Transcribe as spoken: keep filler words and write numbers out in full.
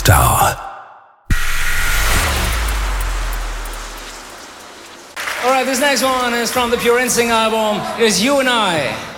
Star. All right, this next one is from the Pure Instinct album. It is You and I.